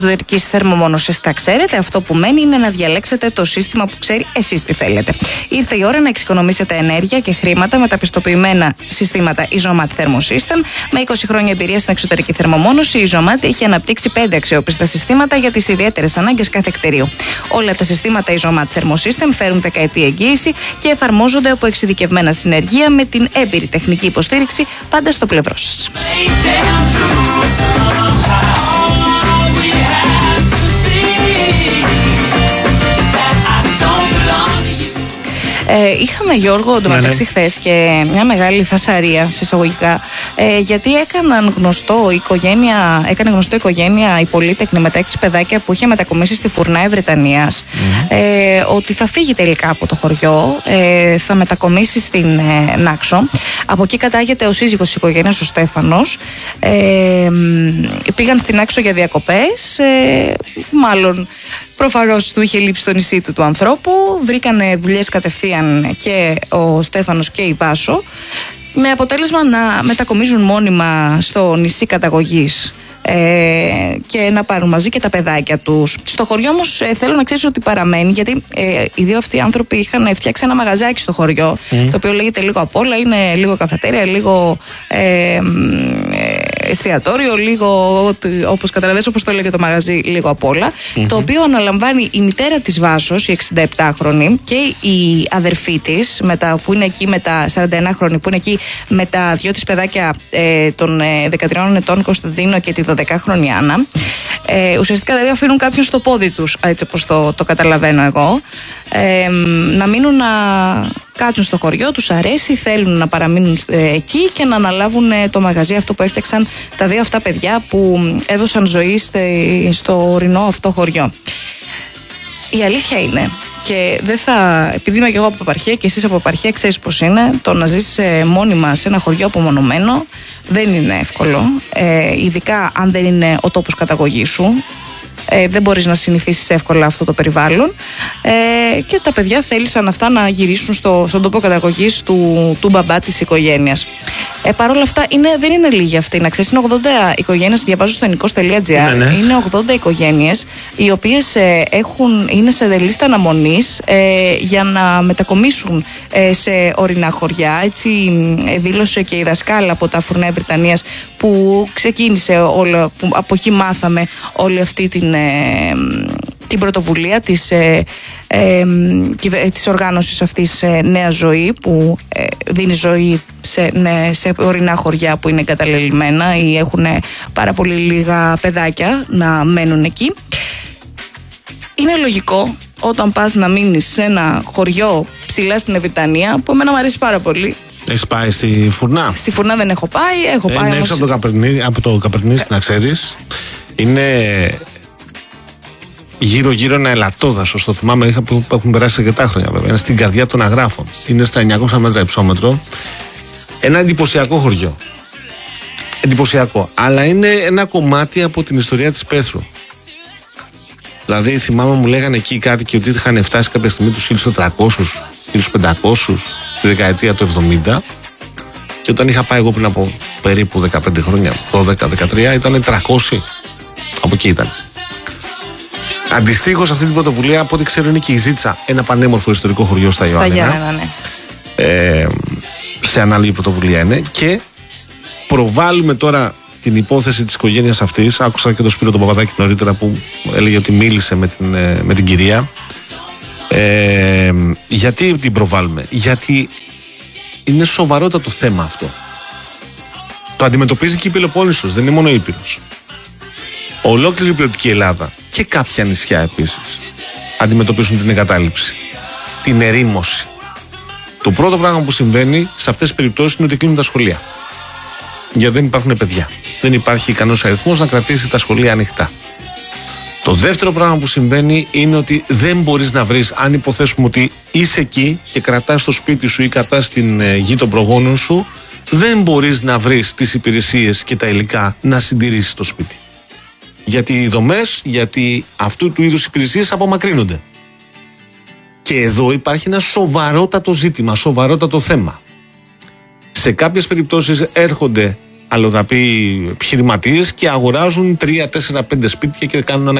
εσωτερικής θερμομόνωσης τα ξέρετε. Αυτό που μένει είναι να διαλέξετε το σύστημα που ξέρει εσείς τι θέλετε. Ήρθε η ώρα να εξοικονομήσετε ενέργεια και χρήματα με τα πιστοποιημένα συστήματα Isomat Thermosystem. Με 20 χρόνια εμπειρία στην εξωτερική θερμομόνωση, η Isomat έχει αναπτύξει 5 αξιόπιστα συστήματα για τις ιδιαίτερες ανάγκες κάθε κτηρίου. Όλα τα συστήματα Isomat Thermosystem φέρουν δεκαετή εγγύηση και εφαρμόζονται από εξειδικευμένα συνεργεία με την έμπειρη τεχνική υποστήριξη πάντα στο πλευρό σας. Είχαμε, Γιώργο, εντωμεταξύ χθες και μια μεγάλη φασαρία συσσαγωγικά, γιατί έκανε γνωστό η οικογένεια, η πολύτεκνη με τα 6 παιδάκια που είχε μετακομίσει στη Φουρνάη Βρετανίας, ότι θα φύγει τελικά από το χωριό, θα μετακομίσει στην Νάξο. Από εκεί κατάγεται ο σύζυγος της οικογένειας, ο Στέφανος. Πήγαν στην Νάξο για διακοπές, μάλλον προφανώς του είχε λείψει το νησί του ανθρώπου. Βρήκανε δουλειές κατευθείαν και ο Στέφανος και η Βάσο, με αποτέλεσμα να μετακομίζουν μόνιμα στο νησί καταγωγής και να πάρουν μαζί και τα παιδάκια τους. Στο χωριό όμως θέλω να ξέρεις ότι παραμένει, γιατί οι δύο αυτοί άνθρωποι είχαν φτιάξει ένα μαγαζάκι στο χωριό, το οποίο λέγεται λίγο απ' όλα, είναι λίγο καφετέρια, λίγο εστιατόριο, λίγο, όπως καταλαβαίνεις, όπως το λέγεται το μαγαζί, λίγο απ' όλα, το οποίο αναλαμβάνει η μητέρα της Βάσος, η 67χρονη, και η αδερφή της, που είναι εκεί με τα 41χρονη, που είναι εκεί με τα δυο της παιδάκια των 13 ετών, Κωνσταντίνο, και τη 12χρονη Άννα. Ουσιαστικά δηλαδή αφήνουν κάποιον στο πόδι τους, έτσι όπως το καταλαβαίνω εγώ, να μείνουν να κάτσουν στο χωριό, τους αρέσει, θέλουν να παραμείνουν εκεί και να αναλάβουν το μαγαζί αυτό που έφτιαξαν τα δύο αυτά παιδιά που έδωσαν ζωή στο ορεινό αυτό χωριό. Η αλήθεια είναι, και δεν επειδή είμαι και εγώ από επαρχία και εσείς από επαρχία, ξέρεις πως είναι, το να ζεις μόνιμα σε ένα χωριό απομονωμένο δεν είναι εύκολο, ειδικά αν δεν είναι ο τόπος καταγωγής σου. Δεν μπορείς να συνηθίσεις εύκολα αυτό το περιβάλλον, και τα παιδιά θέλησαν αυτά να γυρίσουν στον τόπο καταγωγής του μπαμπά της οικογένειας. Παρ' όλα αυτά δεν είναι λίγοι αυτοί, να ξέρεις, είναι 80 οικογένειες, διαβάζω στο nikos.gr, είναι 80 οικογένειες οι οποίες είναι σε λίστα αναμονής για να μετακομίσουν σε ορεινά χωριά. Έτσι δήλωσε και η δασκάλα από τα Φουρνάη Βρετανίας, που ξεκίνησε που από εκεί μάθαμε όλη αυτή την πρωτοβουλία της οργάνωσης αυτής Νέα Ζωή, που δίνει ζωή σε ορεινά χωριά που είναι εγκαταλελειμμένα ή έχουν πάρα πολύ λίγα παιδάκια να μένουν εκεί. Είναι λογικό όταν πας να μείνεις σε ένα χωριό ψηλά στην Βρετανία, που εμένα μου αρέσει πάρα πολύ. Έχεις πάει στη Φουρνά? Στη Φουρνά δεν έχω πάει. Έχω πάει είναι έξω από το Καπερνήσι, να ξέρεις. Είναι γύρω-γύρω ένα ελαττόδασος. Το θυμάμαι, που έχουν περάσει αρκετά χρόνια βέβαια. Είναι στην καρδιά των Αγράφων. Είναι στα 900 μέτρα υψόμετρο. Ένα εντυπωσιακό χωριό. Εντυπωσιακό. Αλλά είναι ένα κομμάτι από την ιστορία της Πέθρου. Δηλαδή, θυμάμαι, μου λέγανε εκεί οι κάτοικοι ότι είχαν φτάσει κάποια στιγμή τους 1400, 1500, τη δεκαετία του 70. Και όταν είχα πάει εγώ πριν από περίπου 15 χρόνια, 12-13, ήταν 300. Από εκεί ήταν. Αντιστοίχως, αυτή την πρωτοβουλία, από ό,τι ξέρω, είναι και η Ζήτσα, ένα πανέμορφο ιστορικό χωριό στα Ιωάννινα. Ναι. Σε ανάλογη πρωτοβουλία είναι. Και προβάλλουμε τώρα την υπόθεση της οικογένειας αυτής. Άκουσα και τον Σπύρο τον Παπαδάκη νωρίτερα που έλεγε ότι μίλησε με την κυρία. Γιατί την προβάλλουμε? Γιατί είναι σοβαρότατο θέμα αυτό. Το αντιμετωπίζει και η Πελοπόννησος, δεν είναι μόνο η Ήπειρος. Ολόκληρη η πλωτική Ελλάδα και κάποια νησιά επίσης αντιμετωπίζουν την εγκατάλειψη, την ερήμωση. Το πρώτο πράγμα που συμβαίνει σε αυτές τις περιπτώσεις είναι ότι κλείνουν τα σχολεία. Γιατί δεν υπάρχουν παιδιά. Δεν υπάρχει ικανός αριθμός να κρατήσει τα σχολεία ανοιχτά. Το δεύτερο πράγμα που συμβαίνει είναι ότι δεν μπορείς να βρεις, αν υποθέσουμε ότι είσαι εκεί και κρατάς το σπίτι σου ή κρατάς την γη των προγόνων σου, δεν μπορείς να βρεις τις υπηρεσίες και τα υλικά να συντηρήσεις το σπίτι. Γιατί οι δομές, γιατί αυτού του είδους υπηρεσίες απομακρύνονται. Και εδώ υπάρχει ένα σοβαρότατο ζήτημα, σοβαρότατο θέμα. Σε κάποιες περιπτώσεις έρχονται αλλοδαποί επιχειρηματίες και αγοράζουν 3, 4, 5 σπίτια και κάνουν ένα